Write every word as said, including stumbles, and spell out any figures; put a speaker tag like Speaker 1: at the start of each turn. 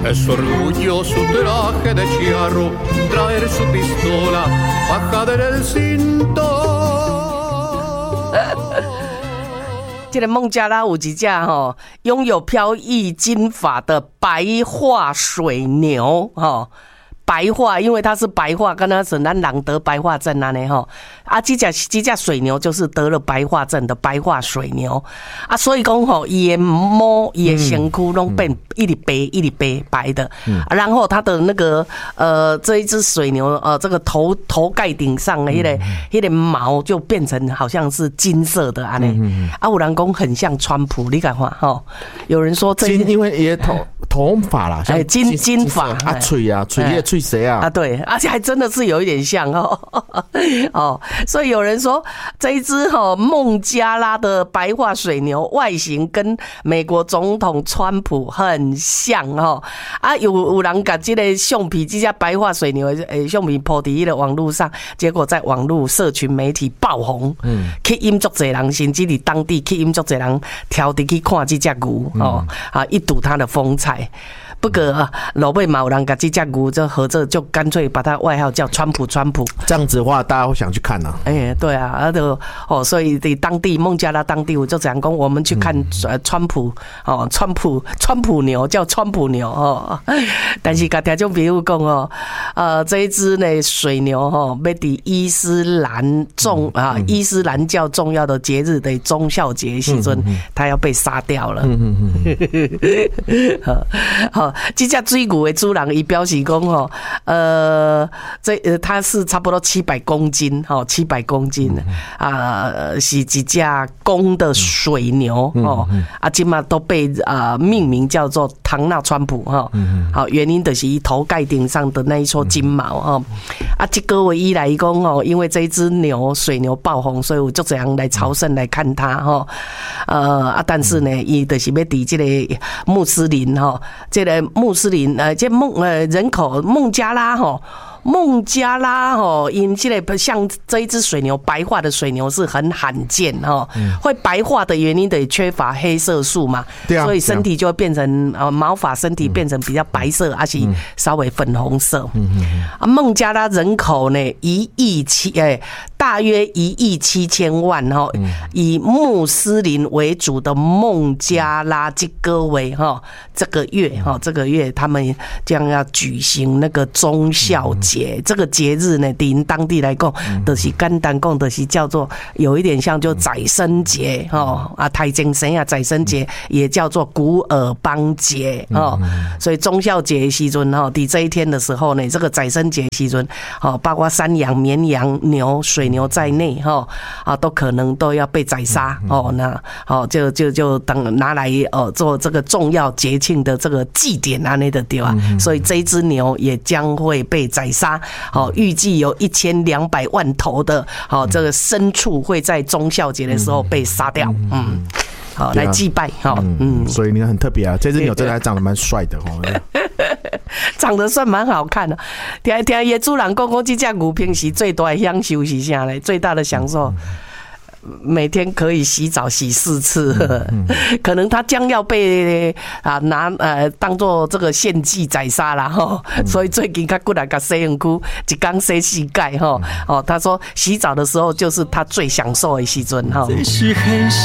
Speaker 1: Es orgullo su traje de charro, traer su pistola, bajada en el cinto。
Speaker 2: 这个孟加拉有一只吼，拥有飘逸金发的白化水牛吼。白化，因为它是白化，跟它是咱人得白化症安尼吼。啊，这只这只水牛就是得了白化症的白化水牛啊，所以讲吼，伊的毛、伊的身躯拢变一直白、一直白白的。嗯啊、然后它的那个呃，这一只水牛呃，这个头头盖顶上的迄、那个、那个毛就变成好像是金色的安尼。嗯、啊，有人讲很像川普，你敢看吼？有人说这
Speaker 3: 金，因为伊的头头发啦，
Speaker 2: 哎，金金发
Speaker 3: 啊，嘴啊，嘴也嘴谁啊？
Speaker 2: 啊，对，而且还真的是有一点像哦，哦，所以有人说这一只哈孟加拉的白化水牛外形跟美国总统川普很像哦，啊，有有人把这个相片，这只白化水牛的诶相片抛在了网络上，结果在网络社群媒体爆红，嗯，吸引足侪人，甚至伫当地吸引足侪人挑伫去看这只牛哦，啊，一睹它的风采。不过啊，老尾嘛有人把这只牛就合着就干脆把它外号叫川普川普。
Speaker 3: 这样子的话，大家会想去看啊。
Speaker 2: 哎、欸，对啊，啊就哦，所以在当地孟加拉当地，我就讲讲，我们去看呃川普哦，川普川普牛叫川普牛哦。但是甲听众朋友讲哦，呃，这一只呢水牛哦，要伫伊斯兰重啊、嗯、伊斯兰教重要的节日的忠孝节时阵，它要被杀掉了。嗯嗯嗯。好。这只水牛的主人，伊表示讲吼，呃，这呃，它是差不多七百公斤，吼，七百公斤啊、呃，是一只公的水牛哦，啊，今嘛都被啊、呃、命名叫做唐纳川普哈，好，原因就是伊头盖顶上的那一撮金毛哈，啊，这个月以来讲哦，因为这一只牛水牛爆红，所以我就这样来朝圣来看它哈，呃啊，但是呢，伊就是要伫这个穆斯林哈，这个。穆斯林呃，这孟呃人口孟加拉哈，孟加拉哈，因这个像这一只水牛白化的水牛是很罕见哈，嗯、会白化的原因得缺乏黑色素嘛，对啊，所以身体就会变成呃毛发身体变成比较白色，而且稍微粉红色。嗯嗯、啊，孟加拉人口呢一亿七诶，大约一亿七千万哈，以穆斯林为主的孟加拉这个月哈，这个月哈，这个月他们将要举行那个忠孝节。这个节日呢，对于当地来讲，就是简单讲，就是叫做有一点像就宰牲节哦啊，太精神啊，宰牲节也叫做古尔邦节哦。所以忠孝节的时阵哈，在这一天的时候呢，这个宰牲节的时阵，哦，包括山羊、绵羊、牛、水牛在内哈啊，都可能都要被宰杀哦。那哦，就就就等拿来哦做这个重要节庆的这个祭典啊，那的对吧？所以这一只牛也将会被宰杀。好，预计有一千两百万头的好这个牲畜会在忠孝节的时候被杀掉，嗯，好来祭拜，好，嗯，
Speaker 3: 所以你很特别啊，这只牛真的还长得蛮帅的哦，
Speaker 2: 长得算蛮好看的。听听业主人讲讲，这只牛平时最大的享受是啥嘞？最大的享受。每天可以洗澡洗四次，嗯嗯、可能他将要被啊拿呃当做这个献祭宰杀啦哈，嗯、所以最近他过来个洗身躯，一刚洗膝盖哈，哦，他说洗澡的时候就是他最享受的时阵哈。